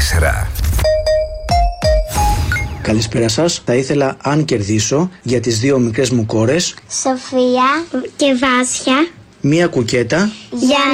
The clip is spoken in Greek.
Καλησπέρα σας. Θα ήθελα, αν κερδίσω, για τις δύο μικρές μου κόρες, Σοφία και Βάσια, μία κουκέτα για